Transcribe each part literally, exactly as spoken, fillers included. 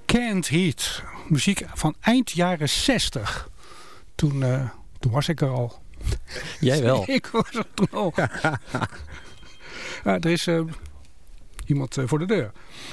Canned Heat. Muziek van eind jaren zestig. Toen, uh, toen was ik er al. Jij wel. Ik was er toen al. uh, er is uh, iemand uh, voor de deur.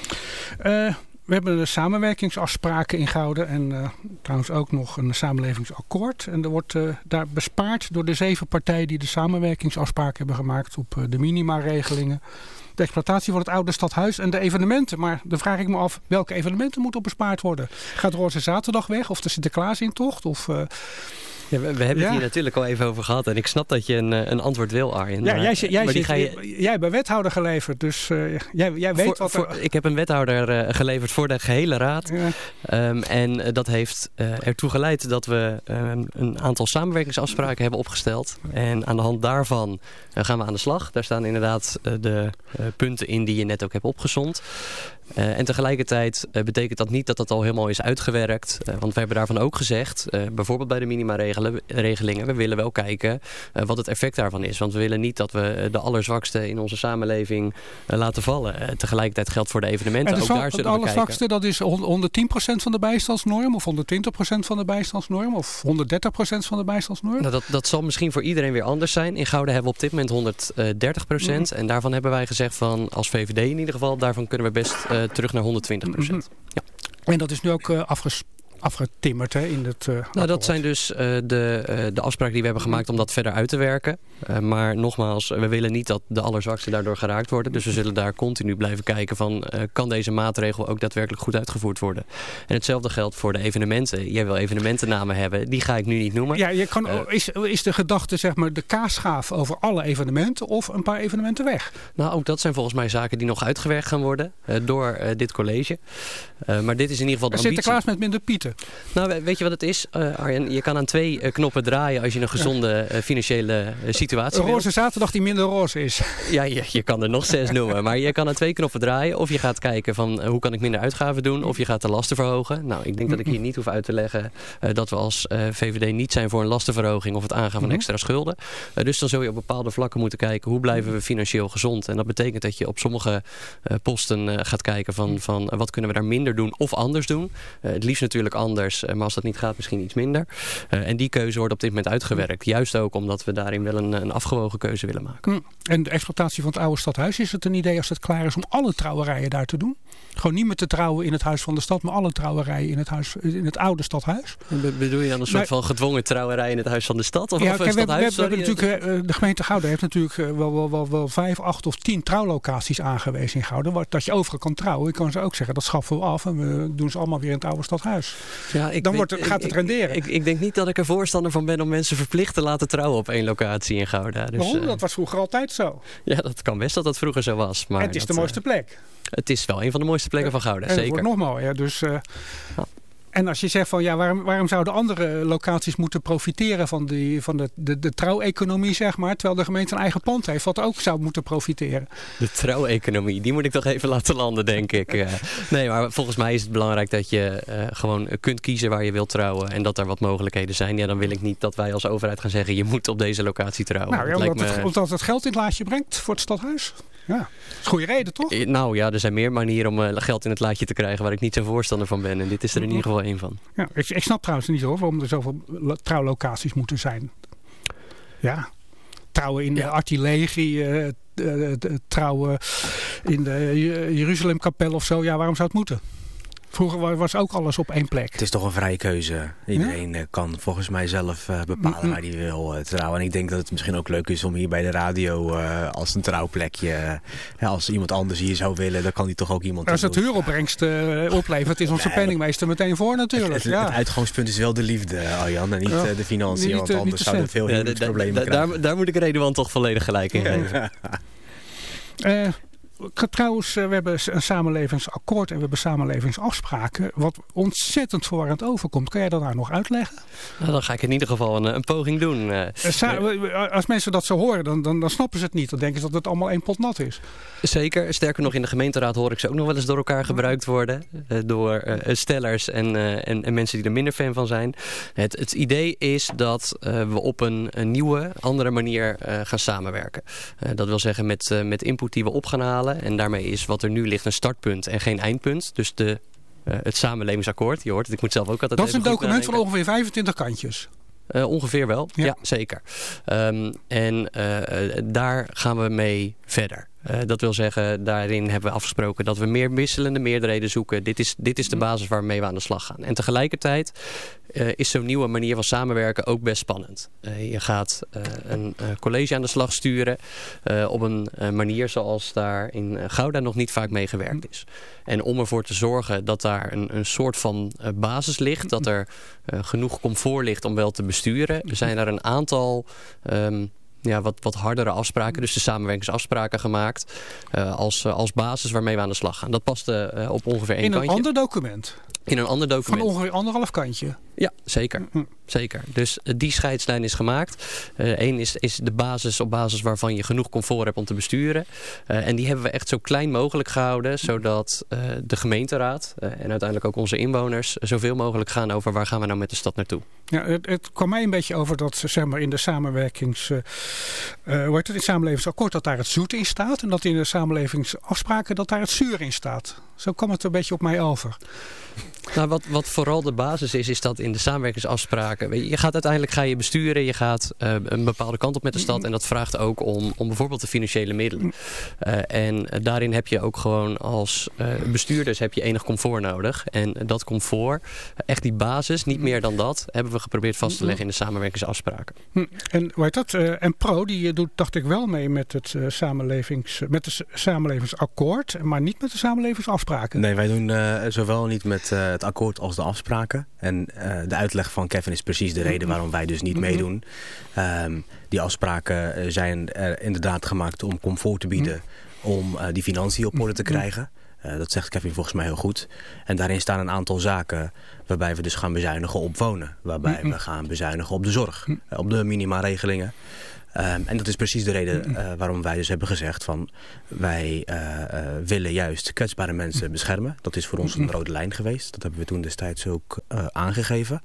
Uh, we hebben de samenwerkingsafspraken ingehouden. En uh, trouwens ook nog een samenlevingsakkoord. En er wordt uh, daar bespaard door de zeven partijen die de samenwerkingsafspraken hebben gemaakt op uh, de minima-regelingen. De exploitatie van het oude stadhuis en de evenementen. Maar dan vraag ik me af, welke evenementen moeten bespaard worden? Gaat Roze Zaterdag weg of de Sinterklaasintocht? Of... Uh, Ja, we, we hebben ja. het hier natuurlijk al even over gehad. En ik snap dat je een, een antwoord wil, Arjen. Ja, maar, jij, jij, maar zit, ga je... jij hebt een wethouder geleverd. Dus uh, jij, jij weet voor, wat er... Voor, ik heb een wethouder uh, geleverd voor de gehele raad. Ja. Um, en uh, dat heeft uh, ertoe geleid dat we um, een aantal samenwerkingsafspraken hebben opgesteld. En aan de hand daarvan uh, gaan we aan de slag. Daar staan inderdaad uh, de uh, punten in die je net ook hebt opgezond. Uh, en tegelijkertijd uh, betekent dat niet dat dat al helemaal is uitgewerkt. Uh, want we hebben daarvan ook gezegd, uh, bijvoorbeeld bij de minima-regelingen, we willen wel kijken uh, wat het effect daarvan is. Want we willen niet dat we de allerzwakste in onze samenleving uh, laten vallen. Uh, tegelijkertijd geldt voor de evenementen. En de, ook zwak, daar zullen de we allerzwakste, kijken. dat is honderdtien procent van de bijstandsnorm of honderdtwintig procent van de bijstandsnorm of honderddertig procent van de bijstandsnorm? Nou, dat, dat zal misschien voor iedereen weer anders zijn. In Gouda hebben we op dit moment honderddertig procent. Mm. En daarvan hebben wij gezegd van, als V V D in ieder geval, daarvan kunnen we best uh, terug naar honderdtwintig procent. Mm-hmm. Ja. En dat is nu ook uh, afgesproken. afgetimmerd hè, in het uh, Nou, dat zijn dus uh, de, uh, de afspraken die we hebben gemaakt om dat verder uit te werken. Uh, maar nogmaals, we willen niet dat de allerzwaksten daardoor geraakt worden. Dus we zullen daar continu blijven kijken van, uh, kan deze maatregel ook daadwerkelijk goed uitgevoerd worden? En hetzelfde geldt voor de evenementen. Jij wil evenementennamen hebben, die ga ik nu niet noemen. Ja, je kan, uh, is, is de gedachte zeg maar de kaasschaaf over alle evenementen of een paar evenementen weg? Nou, ook dat zijn volgens mij zaken die nog uitgewerkt gaan worden uh, door uh, dit college. Uh, maar dit is in ieder geval de ambitie. Sinterklaas met minder pieten. Nou, weet je wat het is, uh, Arjen? Je kan aan twee uh, knoppen draaien als je een gezonde uh, financiële uh, situatie wil. Een roze wilt. zaterdag die minder roze is. Ja, je, je kan er nog zes noemen. Maar je kan aan twee knoppen draaien. Of je gaat kijken van uh, hoe kan ik minder uitgaven doen. Of je gaat de lasten verhogen. Nou, ik denk dat ik hier niet hoef uit te leggen uh, dat we als uh, V V D niet zijn voor een lastenverhoging of het aangaan van extra schulden. Uh, dus dan zul je op bepaalde vlakken moeten kijken hoe blijven we financieel gezond. En dat betekent dat je op sommige uh, posten uh, gaat kijken van, van uh, wat kunnen we daar minder doen of anders doen. Uh, het liefst natuurlijk anders, uh, maar als dat niet gaat misschien iets minder. Uh, en die keuze wordt op dit moment uitgewerkt. Juist ook omdat we daarin wel een, een afgewogen keuze willen maken. Mm. En de exploitatie van het oude stadhuis, is het een idee als het klaar is om alle trouwerijen daar te doen? Gewoon niet meer te trouwen in het huis van de stad, maar alle trouwerijen in het, huis, in het oude stadhuis? Be- bedoel je dan een soort maar, van gedwongen trouwerij in het huis van de stad? Of, ja, of kijk, een we, stadhuis? we, we, we hebben natuurlijk, uh, de gemeente Gouda heeft natuurlijk uh, wel, wel, wel, wel vijf, acht of tien trouwlocaties aangewezen in Gouda. Waar, dat je overal kan trouwen. Ik kan ze ook zeggen, dat schaffen we af en we doen ze allemaal weer in het oude stadhuis. Ja, ik dan weet, wordt het, gaat het renderen. Ik, ik, ik denk niet dat ik er voorstander van ben om mensen verplicht te laten trouwen op één locatie in Gouda. Dus, Waarom? Uh, dat was vroeger altijd zo. Ja, dat kan best dat dat vroeger zo was. Maar en het is dat, de mooiste plek. Uh, het is wel een van de mooiste plekken van Gouda, en zeker. Het wordt nog mooier. Dus, uh, ja. En als je zegt van ja, waarom, waarom zouden andere locaties moeten profiteren van, die, van de, de, de trouweconomie, zeg maar, terwijl de gemeente een eigen pand heeft wat ook zou moeten profiteren? De trouweconomie, die moet ik toch even laten landen, denk ik. Uh, nee, maar volgens mij is het belangrijk dat je uh, gewoon kunt kiezen waar je wilt trouwen en dat er wat mogelijkheden zijn. Ja, dan wil ik niet dat wij als overheid gaan zeggen je moet op deze locatie trouwen. Nou ja, omdat, me... het, omdat het geld in het laadje brengt voor het stadhuis. Ja, dat is een goede reden, toch? Nou ja, er zijn meer manieren om uh, geld in het laadje te krijgen waar ik niet zo'n voorstander van ben. En dit is er in ieder geval één van. Ja, ik, ik snap trouwens niet hoor, waarom er zoveel trouwlocaties moeten zijn. Ja, trouwen in de ja. artillerie, uh, uh, uh, trouwen in de Jeruzalemkapel of zo. Ja, waarom zou het moeten? Vroeger was ook alles op één plek. Het is toch een vrije keuze. Iedereen ja? kan volgens mij zelf uh, bepalen mm-hmm. waar hij wil uh, trouwen. En ik denk dat het misschien ook leuk is om hier bij de radio uh, als een trouwplekje. Uh, als iemand anders hier zou willen, dan kan hij toch ook iemand... Als het huuropbrengst uh, oplevert, is onze penningmeester meteen voor natuurlijk. Het, het, ja. het uitgangspunt is wel de liefde, Arjan, en niet ja. uh, de financiën. Niet, want niet anders zouden we veel ja, huwelijksproblemen da, da, krijgen. Daar, daar moet ik Redewan toch volledig gelijk in geven. uh, Trouwens, we hebben een samenlevingsakkoord en we hebben samenlevingsafspraken. Wat ontzettend verwarrend overkomt. Kan jij dat nou nog uitleggen? Nou, dan ga ik in ieder geval een, een poging doen. Uh, Sa- als mensen dat zo horen, dan, dan, dan snappen ze het niet. Dan denken ze dat het allemaal één pot nat is. Zeker. Sterker nog, in de gemeenteraad hoor ik ze ook nog wel eens door elkaar gebruikt worden. Uh, door uh, stellers en, uh, en, en mensen die er minder fan van zijn. Het, het idee is dat uh, we op een, een nieuwe, andere manier uh, gaan samenwerken. Uh, dat wil zeggen met, uh, met input die we op gaan halen. En daarmee is wat er nu ligt een startpunt en geen eindpunt. Dus de uh, het samenlevingsakkoord. Je hoort het, ik moet zelf ook altijd Dat is een document nadenken. van ongeveer vijfentwintig kantjes. Uh, ongeveer wel, ja, ja zeker. Um, en uh, daar gaan we mee verder. Uh, dat wil zeggen, daarin hebben we afgesproken dat we meer wisselende meerderheden zoeken. Dit is, dit is de basis waarmee we aan de slag gaan. En tegelijkertijd uh, is zo'n nieuwe manier van samenwerken ook best spannend. Uh, je gaat uh, een uh, college aan de slag sturen uh, op een uh, manier zoals daar in Gouda nog niet vaak mee gewerkt is. En om ervoor te zorgen dat daar een, een soort van uh, basis ligt, dat er uh, genoeg comfort ligt om wel te besturen, zijn er een aantal Um, Ja, wat, wat hardere afspraken, dus de samenwerkingsafspraken gemaakt uh, als, uh, als basis waarmee we aan de slag gaan. Dat past uh, op ongeveer één In een kantje. ander document? In een ander document. Van ongeveer anderhalf kantje? Ja, zeker. Mm-hmm. zeker. Dus uh, die scheidslijn is gemaakt. Eén uh, is, is de basis op basis waarvan je genoeg comfort hebt om te besturen. Uh, en die hebben we echt zo klein mogelijk gehouden, zodat uh, de gemeenteraad uh, en uiteindelijk ook onze inwoners zoveel mogelijk gaan over waar gaan we nou met de stad naartoe. Ja, het, het kwam mij een beetje over dat zeg maar, in de samenwerkings, uh, uh, hoe heet het, in het samenlevingsakkoord dat daar het zoet in staat. En dat in de samenlevingsafspraken dat daar het zuur in staat. Zo kwam het een beetje op mij over. Nou, wat, wat vooral de basis is, is dat in de samenwerkingsafspraken, je gaat uiteindelijk ga je besturen, je gaat uh, een bepaalde kant op met de stad en dat vraagt ook om, om bijvoorbeeld de financiële middelen. Uh, en daarin heb je ook gewoon als uh, bestuurders heb je enig comfort nodig. En dat comfort, echt die basis, niet meer dan dat, hebben we geprobeerd vast te leggen in de samenwerkingsafspraken. En hoe heet dat? Uh, en Pro, die doet, dacht ik wel mee met het, uh, samenlevings, met het samenlevingsakkoord, maar niet met de samenlevingsafspraken. Nee, wij doen uh, zowel niet met uh, het akkoord als de afspraken. En uh, de uitleg van Kevin is precies de reden waarom wij dus niet meedoen. Um, die afspraken zijn er inderdaad gemaakt om comfort te bieden, om uh, die financiën op orde te krijgen. Uh, dat zegt Kevin volgens mij heel goed. En daarin staan een aantal zaken waarbij we dus gaan bezuinigen op wonen. Waarbij we gaan bezuinigen op de zorg, uh, op de minimaregelingen. Um, en dat is precies de reden uh, waarom wij dus hebben gezegd van wij uh, uh, willen juist kwetsbare mensen beschermen. Dat is voor ons een rode lijn geweest. Dat hebben we toen destijds ook uh, aangegeven.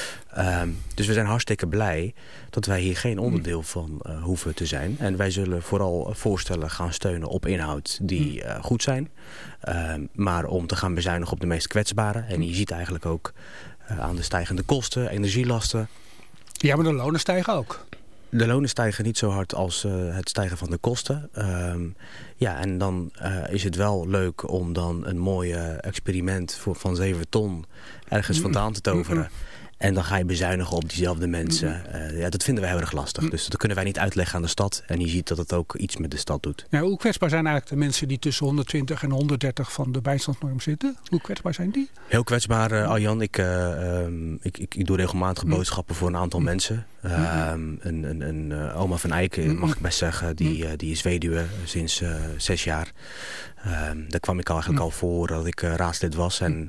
Um, dus we zijn hartstikke blij dat wij hier geen onderdeel van uh, hoeven te zijn. En wij zullen vooral voorstellen gaan steunen op inhoud die uh, goed zijn. Um, maar om te gaan bezuinigen op de meest kwetsbaren. En je ziet eigenlijk ook uh, aan de stijgende kosten, energielasten. Ja, maar de lonen stijgen ook. De lonen stijgen niet zo hard als uh, het stijgen van de kosten. Um, ja, en dan uh, is het wel leuk om dan een mooi uh, experiment voor, van zeven ton ergens vandaan te toveren. En dan ga je bezuinigen op diezelfde mensen. Uh, ja, dat vinden wij heel erg lastig. Dus dat kunnen wij niet uitleggen aan de stad. En je ziet dat het ook iets met de stad doet. Ja, hoe kwetsbaar zijn eigenlijk de mensen die tussen honderdtwintig en honderddertig van de bijstandsnorm zitten? Hoe kwetsbaar zijn die? Heel kwetsbaar, uh, Arjan. Ik, uh, um, ik, ik, ik doe regelmatig boodschappen voor een aantal mensen. Uh, um, een een, een uh, oma van Eyck, mag ik best zeggen, die, uh, die is weduwe sinds uh, zes jaar. Uh, daar kwam ik al eigenlijk al voor dat ik uh, raadslid was. En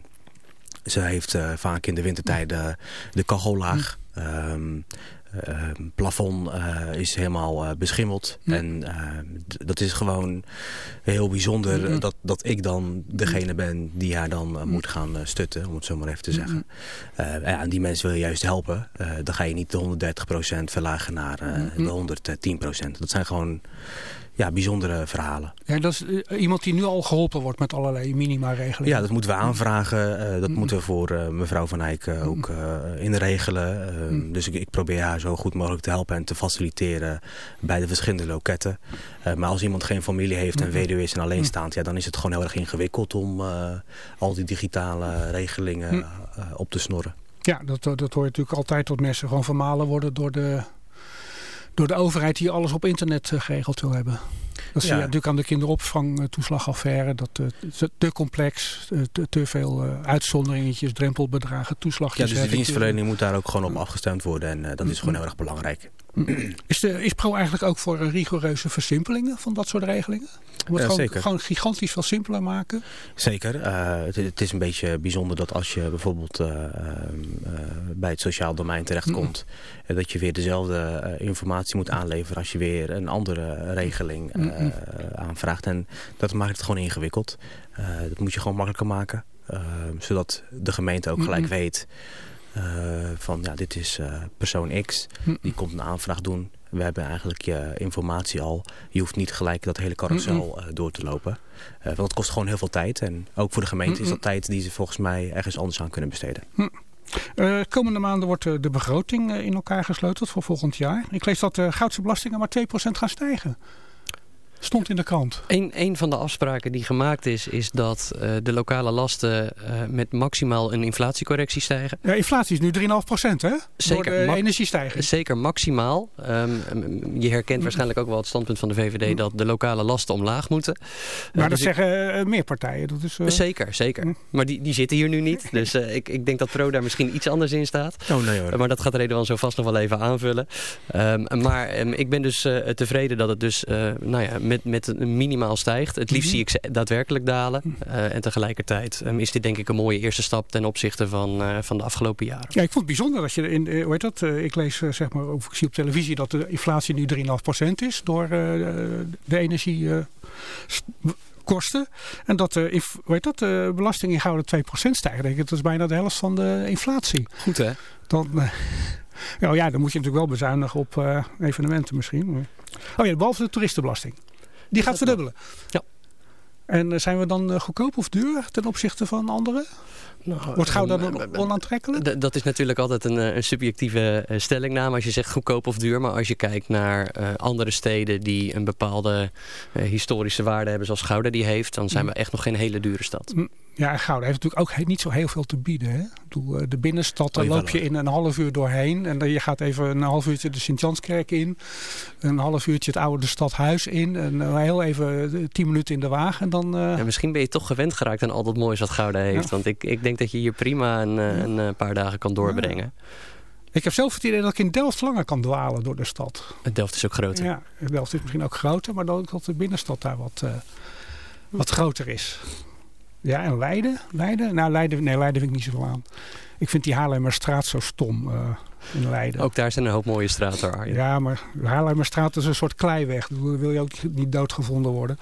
ze heeft uh, vaak in de wintertijden de kachel laag. Um, uh, plafond uh, is helemaal uh, beschimmeld. Ja. En uh, d- dat is gewoon heel bijzonder ja. dat, dat ik dan degene ben die haar dan uh, moet gaan uh, stutten, om het zo maar even te zeggen. Uh, ja, en die mensen wil je juist helpen. Uh, dan ga je niet de honderddertig procent verlagen naar uh, de honderdtien procent. Dat zijn gewoon ja, bijzondere verhalen. Ja, dat is uh, iemand die nu al geholpen wordt met allerlei minima-regelingen. Ja, dat moeten we aanvragen. Uh, dat mm. moeten we voor uh, mevrouw Van Eyck uh, ook uh, inregelen. Uh, mm. Dus ik, ik probeer haar zo goed mogelijk te helpen en te faciliteren bij de verschillende loketten. Uh, maar als iemand geen familie heeft en weduwe is en alleenstaand, ja, dan is het gewoon heel erg ingewikkeld om uh, al die digitale regelingen mm. uh, op te snorren. Ja, dat, dat hoor je natuurlijk altijd, dat mensen gewoon vermalen worden door de... door de overheid die alles op internet uh, geregeld wil hebben. Dat zie je ja. natuurlijk aan de kinderopvangtoeslagaffaire. Dat uh, te complex, uh, te, te veel uh, uitzonderingetjes, drempelbedragen, toeslagjes. Ja, dus de dienstverlening moet daar ook gewoon op afgestemd worden. En uh, dat is gewoon heel erg belangrijk. Is, de, is Pro eigenlijk ook voor uh, rigoureuze versimpelingen van dat soort regelingen? Je moet ja, gewoon, zeker. gewoon gigantisch veel simpeler maken? Zeker. Uh, het, het is een beetje bijzonder dat als je bijvoorbeeld uh, uh, bij het sociaal domein terechtkomt, mm. dat je weer dezelfde uh, informatie moet aanleveren als je weer een andere regeling uh, mm. aanvraagt. En dat maakt het gewoon ingewikkeld. Uh, dat moet je gewoon makkelijker maken. Uh, zodat de gemeente ook gelijk mm. weet Uh, van ja, dit is uh, persoon X, die komt een aanvraag doen. we hebben eigenlijk je informatie al. Je hoeft niet gelijk dat hele carousel uh, door te lopen. Uh, want het kost gewoon heel veel tijd. En ook voor de gemeente Mm-mm. is dat tijd die ze volgens mij ergens anders aan kunnen besteden. Mm. Uh, komende maanden wordt uh, de begroting uh, in elkaar gesleuteld voor volgend jaar. Ik lees dat de Goudse belastingen maar twee procent gaan stijgen. Stond in de krant. Een, een van de afspraken die gemaakt is, is dat uh, de lokale lasten uh, met maximaal een inflatiecorrectie stijgen. Ja, inflatie is nu drie komma vijf procent, hè? Zeker, door de ma- energiestijging. Zeker maximaal. Um, je herkent waarschijnlijk ook wel het standpunt van de V V D dat de lokale lasten omlaag moeten. Maar uh, dat dus zeggen uh, meer partijen. Dat is, uh... Zeker, zeker. Mm. Maar die, die zitten hier nu niet. Dus uh, ik, ik denk dat Pro daar misschien iets anders in staat. Oh, nee, hoor. Uh, maar dat gaat Redouan zo vast nog wel even aanvullen. Um, maar um, ik ben dus uh, tevreden dat het dus uh, nou ja, met, met een minimaal stijgt. Het liefst mm-hmm. zie ik ze daadwerkelijk dalen. Uh, en tegelijkertijd um, is dit denk ik een mooie eerste stap ten opzichte van, uh, van de afgelopen jaren. Ja, ik vond het bijzonder dat je in, uh, hoe heet dat? Uh, ik lees uh, zeg maar, of ik zie op televisie dat de inflatie nu drie komma vijf procent is door uh, de energiekosten. Uh, en dat de uh, hoe heet dat, uh, belasting in gouden twee procent stijgt. Denk ik, dat is bijna de helft van de inflatie. Goed hè? Dan, uh, nou ja, dan moet je natuurlijk wel bezuinigen op uh, evenementen misschien. Oh ja, behalve de toeristenbelasting. Die gaat verdubbelen. Ja. En uh, zijn we dan uh, goedkoop of duur ten opzichte van anderen? Nou, Wordt Gouda dan onaantrekkelijk? D- dat is natuurlijk altijd een, een subjectieve uh, stellingname als je zegt goedkoop of duur. Maar als je kijkt naar uh, andere steden die een bepaalde uh, historische waarde hebben zoals Gouda die heeft, dan zijn we echt nog geen hele dure stad. Ja, en Gouda heeft natuurlijk ook niet zo heel veel te bieden. Hè? De binnenstad, daar loop je in een half uur doorheen. En dan je gaat even een half uurtje de Sint-Janskerk in. Een half uurtje het oude stadhuis in. En heel even tien minuten in de wagen. En dan, uh... ja, misschien ben je toch gewend geraakt aan al dat moois wat Gouda heeft. Ja. Want ik, ik denk dat je hier prima een, ja. een paar dagen kan doorbrengen. Ja. Ik heb zelf het idee dat ik in Delft langer kan dwalen door de stad. Delft is ook groter. Ja, Delft is misschien ook groter. Maar dan dat de binnenstad daar wat, uh, wat groter is. Ja, en Leiden? Leiden? Nou, Leiden, nee, Leiden vind ik niet zoveel aan. Ik vind die Haarlemmerstraat zo stom uh, in Leiden. Ook daar zijn een hoop mooie straten, Arjen. Ja, maar de Haarlemmerstraat is een soort kleiweg. Daar wil je ook niet doodgevonden worden.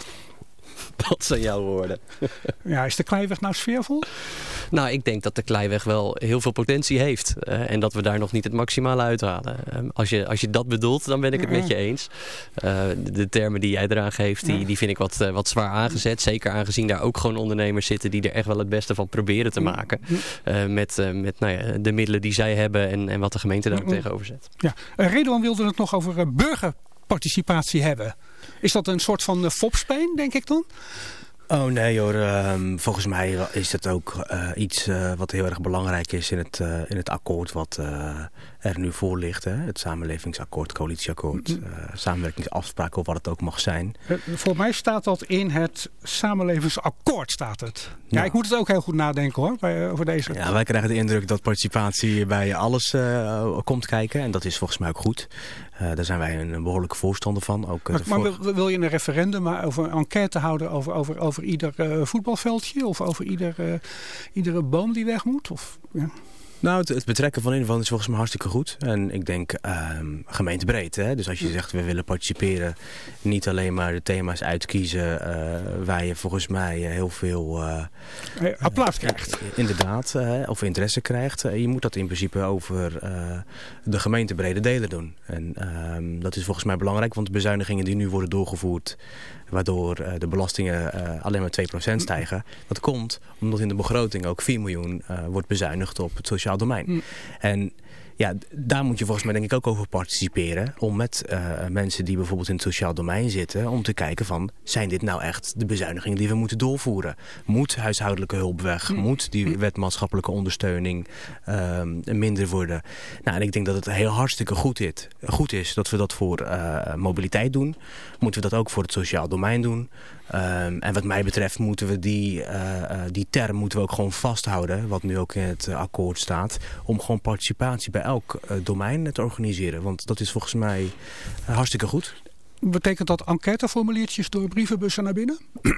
Wat zijn jouw woorden? Ja, is de Kleiweg nou sfeervol? Nou, ik denk dat de Kleiweg wel heel veel potentie heeft. Uh, en dat we daar nog niet het maximale uithalen. Uh, als, je, als je dat bedoelt, dan ben ik het met je eens. Uh, de, de termen die jij eraan geeft, die, die vind ik wat, uh, wat zwaar aangezet. Zeker aangezien daar ook gewoon ondernemers zitten die er echt wel het beste van proberen te maken. Uh, met uh, met nou ja, de middelen die zij hebben en, en wat de gemeente daar ook tegenover zet. Ja, uh, Redouan wilde het nog over uh, burgerparticipatie hebben. Is dat een soort van uh, fopspeen, denk ik dan? Oh nee hoor, um, volgens mij is dat ook uh, iets uh, wat heel erg belangrijk is in het, uh, in het akkoord wat uh, er nu voor ligt. Hè? Het samenlevingsakkoord, coalitieakkoord, uh, samenwerkingsafspraken of wat het ook mag zijn. Uh, voor mij staat dat in het samenlevingsakkoord staat het. Ja, ja. Ik moet het ook heel goed nadenken hoor, bij, over deze. Ja, wij krijgen de indruk dat participatie bij alles uh, komt kijken en dat is volgens mij ook goed. Uh, daar zijn wij een behoorlijke voorstander van. Ook, uh, maar maar voor... wil, wil je een referendum over een enquête houden over, over, over ieder uh, voetbalveldje of over ieder, uh, iedere boom die weg moet? Of, ja. Nou, het, het betrekken van inwoners is volgens mij hartstikke goed. En ik denk um, gemeentebreed. Hè? Dus als je zegt we willen participeren, niet alleen maar de thema's uitkiezen uh, waar je volgens mij heel veel uh, hey, applaus krijgt. Uh, inderdaad, uh, of interesse krijgt. Uh, je moet dat in principe over uh, de gemeentebrede delen doen. En um, dat is volgens mij belangrijk, want de bezuinigingen die nu worden doorgevoerd, waardoor uh, de belastingen uh, alleen maar twee procent stijgen. Dat komt omdat in de begroting ook vier miljoen uh, wordt bezuinigd op het sociaal domein. Mm. En ja, daar moet je volgens mij denk ik ook over participeren. Om met uh, mensen die bijvoorbeeld in het sociaal domein zitten, om te kijken van, zijn dit nou echt de bezuinigingen die we moeten doorvoeren? Moet huishoudelijke hulp weg? Mm. Moet die wet maatschappelijke ondersteuning uh, minder worden? Nou, en ik denk dat het heel hartstikke goed is, goed is dat we dat voor uh, mobiliteit doen. Moeten we dat ook voor het sociaal domein doen? Um, en wat mij betreft moeten we die, uh, uh, die term moeten we ook gewoon vasthouden, wat nu ook in het uh, akkoord staat, om gewoon participatie bij elk uh, domein te organiseren. Want dat is volgens mij uh, hartstikke goed. Betekent dat enquêteformuliertjes door brievenbussen naar binnen?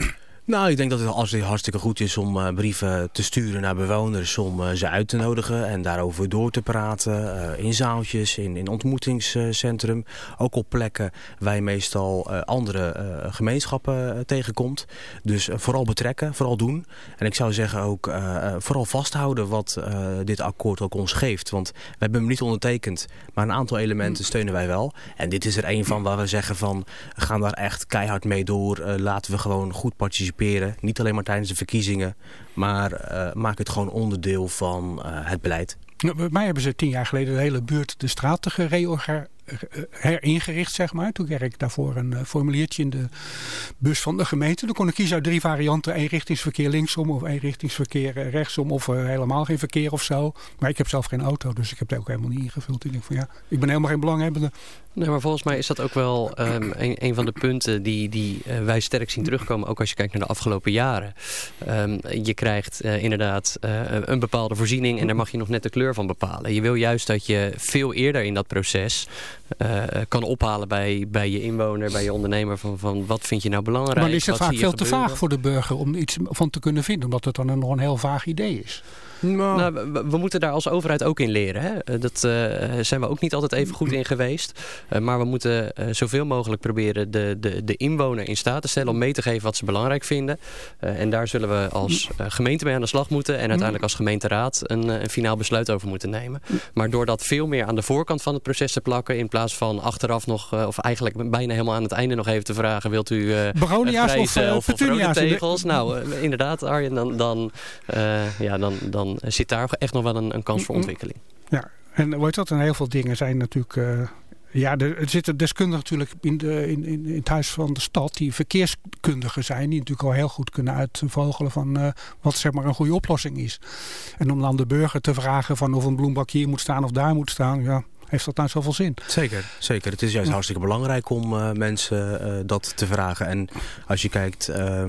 Nou, ik denk dat het hartstikke goed is om uh, brieven te sturen naar bewoners, om uh, ze uit te nodigen en daarover door te praten. Uh, in zaaltjes, in, in ontmoetingscentrum. Ook op plekken waar je meestal uh, andere uh, gemeenschappen uh, tegenkomt. Dus uh, vooral betrekken, vooral doen. En ik zou zeggen ook uh, vooral vasthouden wat uh, dit akkoord ook ons geeft. Want we hebben hem niet ondertekend, maar een aantal elementen steunen wij wel. En dit is er een van waar we zeggen van, gaan daar echt keihard mee door. Uh, laten we gewoon goed participeren. Niet alleen maar tijdens de verkiezingen, maar uh, maak het gewoon onderdeel van uh, het beleid. Nou, bij mij hebben ze tien jaar geleden de hele buurt de straten gereorganiseerd. heringericht, zeg maar. Toen kreeg ik daarvoor een uh, formuliertje in de bus van de gemeente. Dan kon ik kiezen uit drie varianten. Eenrichtingsverkeer linksom of eenrichtingsverkeer uh, rechtsom of uh, helemaal geen verkeer of zo. Maar ik heb zelf geen auto, dus ik heb het ook helemaal niet ingevuld. Ik denk van ja, ik ben helemaal geen belanghebbende. Nee, maar volgens mij is dat ook wel um, een, een van de punten die, die uh, wij sterk zien terugkomen. Ook als je kijkt naar de afgelopen jaren. Um, je krijgt uh, inderdaad uh, een bepaalde voorziening en daar mag je nog net de kleur van bepalen. Je wil juist dat je veel eerder in dat proces uh, kan ophalen bij, bij je inwoner, bij je ondernemer. Van, van wat vind je nou belangrijk? Maar is het vaak veel te gebeuren? vaag voor de burger om iets van te kunnen vinden. Omdat het dan een, nog een heel vaag idee is. Nou, nou we, we moeten daar als overheid ook in leren. Hè? Dat uh, zijn we ook niet altijd even goed in geweest. Uh, maar we moeten uh, zoveel mogelijk proberen de, de, de inwoner in staat te stellen om mee te geven wat ze belangrijk vinden. Uh, en daar zullen we als uh, gemeente mee aan de slag moeten. En uiteindelijk als gemeenteraad een, een finaal besluit over moeten nemen. Maar door dat veel meer aan de voorkant van het proces te plakken. In plaats van achteraf nog, uh, of eigenlijk bijna helemaal aan het einde nog even te vragen. Wilt u uh, Begonia's of, uh, of, of rode tegels? Nou, uh, inderdaad Arjen, dan, dan, uh, ja, dan, dan zit daar echt nog wel een, een kans voor ontwikkeling. Ja, en weet dat, en heel veel dingen zijn natuurlijk... Uh, ja, er, er zitten deskundigen natuurlijk in, de, in, in, in het huis van de stad... die verkeerskundigen zijn, die natuurlijk al heel goed kunnen uitvogelen... van uh, wat zeg maar een goede oplossing is. En om dan de burger te vragen van of een bloembak hier moet staan of daar moet staan... ja. Heeft dat nou zoveel zin? Zeker, zeker. Het is juist ja. hartstikke belangrijk om uh, mensen uh, dat te vragen. En als je kijkt uh,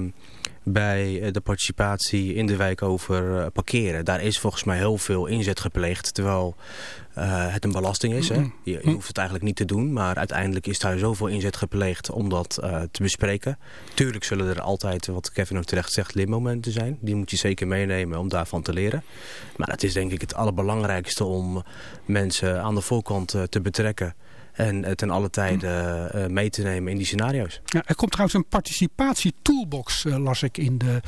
bij de participatie in de wijk over uh, parkeren. Daar is volgens mij heel veel inzet gepleegd. Terwijl uh, het een belasting is. Hè? Je, je hoeft het eigenlijk niet te doen. Maar uiteindelijk is daar zoveel inzet gepleegd om dat uh, te bespreken. Tuurlijk zullen er altijd, wat Kevin ook terecht zegt, leermomenten zijn. Die moet je zeker meenemen om daarvan te leren. Maar het is denk ik het allerbelangrijkste om mensen aan de voorkant uh, te betrekken. En uh, ten alle tijde uh, mee te nemen in die scenario's. Ja, er komt trouwens een participatie-toolbox, uh, las ik in de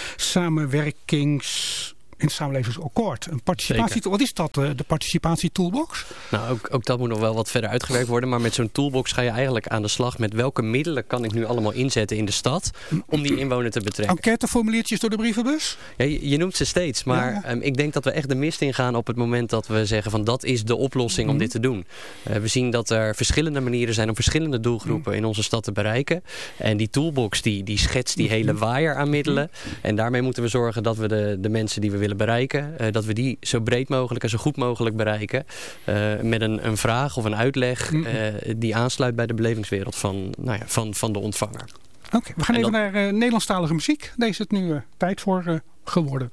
samenwerkings... in het samenlevingsakkoord. Een participatie, wat is dat, de participatie-toolbox? Nou, ook, ook dat moet nog wel wat verder uitgewerkt worden. Maar met zo'n toolbox ga je eigenlijk aan de slag met welke middelen kan ik nu allemaal inzetten in de stad om die inwoner te betrekken. Enquêteformuliertjes door de brievenbus? Ja, je, je noemt ze steeds. Maar ja, ja. Um, ik denk dat we echt de mist ingaan op het moment dat we zeggen van dat is de oplossing mm. om dit te doen. Uh, we zien dat er verschillende manieren zijn om verschillende doelgroepen mm. in onze stad te bereiken. En die toolbox die, die schetst die hele waaier aan middelen. En daarmee moeten we zorgen dat we de, de mensen die we willen bereiken, uh, dat we die zo breed mogelijk en zo goed mogelijk bereiken. Uh, met een, een vraag of een uitleg uh, die aansluit bij de belevingswereld van, nou ja, van, van de ontvanger. Oké, okay, we gaan en even dan... naar uh, Nederlandstalige muziek. Daar is het nu uh, tijd voor uh, geworden.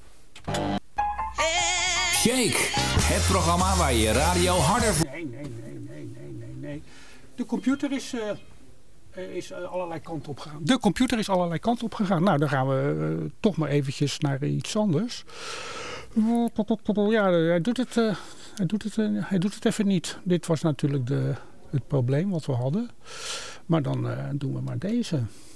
Shake, het programma waar je radio harder voor... Nee, nee, nee, nee, nee, nee, nee. De computer is... Uh... is allerlei kanten op gegaan. De computer is allerlei kanten op gegaan. Nou, dan gaan we uh, toch maar eventjes naar iets anders. Ja, hij doet het, uh, hij doet het, uh, hij doet het even niet. Dit was natuurlijk de, het probleem wat we hadden. Maar dan uh, doen we maar deze.